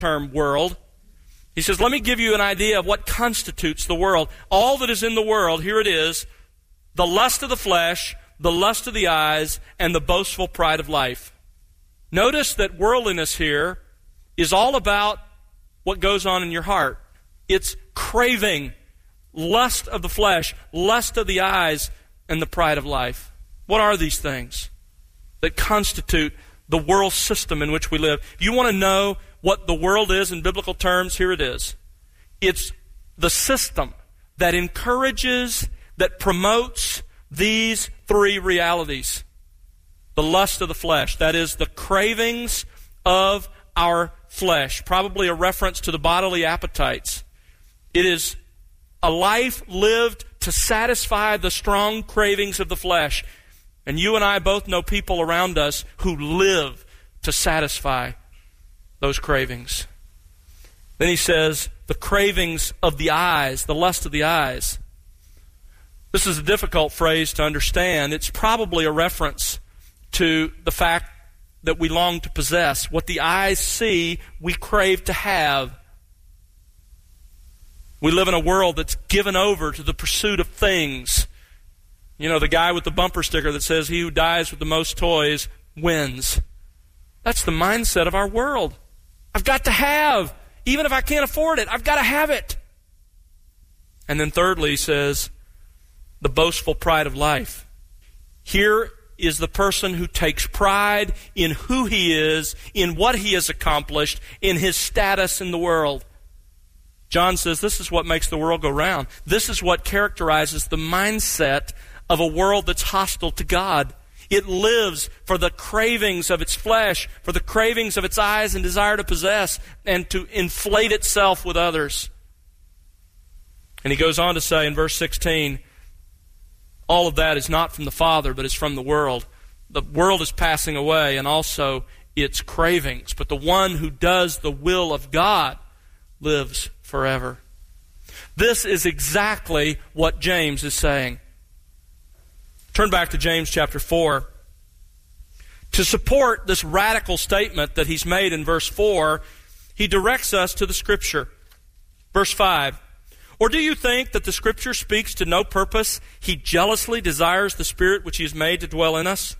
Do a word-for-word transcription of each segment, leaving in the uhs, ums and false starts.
term world. He says, let me give you an idea of what constitutes the world. All that is in the world, here it is, the lust of the flesh, the lust of the eyes, and the boastful pride of life. Notice that worldliness here is all about what goes on in your heart. It's craving, lust of the flesh, lust of the eyes, and the pride of life. What are these things that constitute the world system in which we live? If you want to know what the world is in biblical terms, here it is. It's the system that encourages, that promotes these three realities. The lust of the flesh, that is, the cravings of our flesh, probably a reference to the bodily appetites. It is a life lived to satisfy the strong cravings of the flesh. And you and I both know people around us who live to satisfy those cravings. Then he says, the cravings of the eyes, the lust of the eyes. This is a difficult phrase to understand. It's probably a reference to the fact that we long to possess. What the eyes see, we crave to have. We live in a world that's given over to the pursuit of things. You know, the guy with the bumper sticker that says, he who dies with the most toys wins. That's the mindset of our world. I've got to have. Even if I can't afford it, I've got to have it. And then thirdly, he says, the boastful pride of life. Here is the person who takes pride in who he is, in what he has accomplished, in his status in the world. John says this is what makes the world go round. This is what characterizes the mindset of a world that's hostile to God. It lives for the cravings of its flesh, for the cravings of its eyes and desire to possess, and to inflate itself with others. And he goes on to say in verse sixteen, all of that is not from the Father, but is from the world. The world is passing away, and also its cravings. But the one who does the will of God lives forever. This is exactly what James is saying. Turn back to James chapter four. To support this radical statement that he's made in verse four, he directs us to the Scripture. Verse five. Or do you think that the Scripture speaks to no purpose? He jealously desires the Spirit which he has made to dwell in us.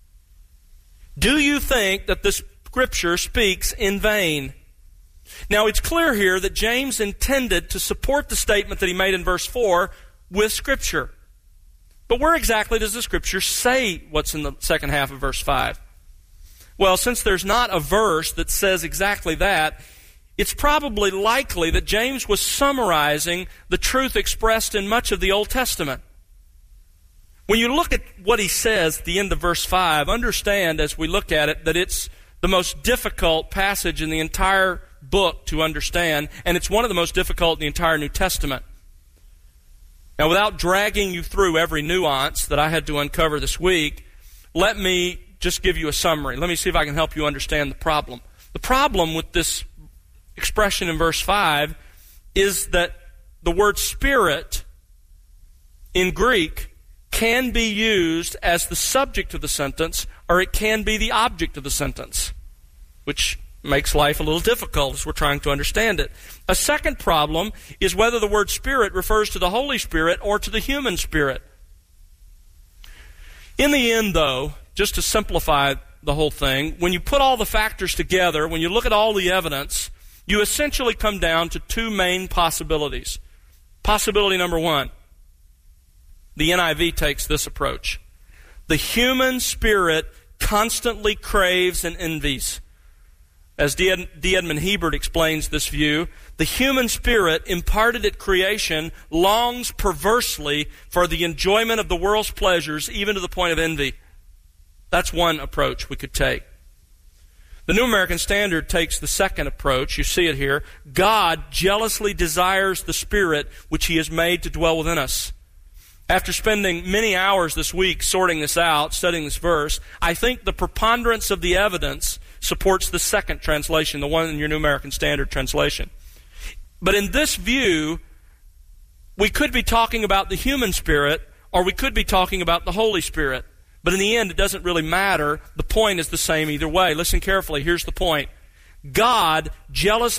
Do you think that the Scripture speaks in vain? Now it's clear here that James intended to support the statement that he made in verse four with Scripture. But where exactly does the Scripture say what's in the second half of verse five? Well, since there's not a verse that says exactly that, it's probably likely that James was summarizing the truth expressed in much of the Old Testament. When you look at what he says at the end of verse five, understand as we look at it that it's the most difficult passage in the entire book to understand, and it's one of the most difficult in the entire New Testament. Now, without dragging you through every nuance that I had to uncover this week, let me just give you a summary. Let me see if I can help you understand the problem. The problem with this expression in verse five is that the word Spirit in Greek can be used as the subject of the sentence, or it can be the object of the sentence, which makes life a little difficult as we're trying to understand it. A second problem is whether the word Spirit refers to the Holy Spirit or to the human spirit. In the end, though, just to simplify the whole thing, when you put all the factors together, when you look at all the evidence, you essentially come down to two main possibilities. Possibility number one, the N I V takes this approach. The human spirit constantly craves and envies. As D. Edmund Hebert explains this view, the human spirit imparted at creation longs perversely for the enjoyment of the world's pleasures, even to the point of envy. That's one approach we could take. The New American Standard takes the second approach. You see it here. God jealously desires the Spirit which He has made to dwell within us. After spending many hours this week sorting this out, studying this verse, I think the preponderance of the evidence supports the second translation, the one in your New American Standard translation. But in this view, we could be talking about the human spirit, or we could be talking about the Holy Spirit. But in the end, it doesn't really matter. The point is the same either way. Listen carefully. Here's the point. God jealously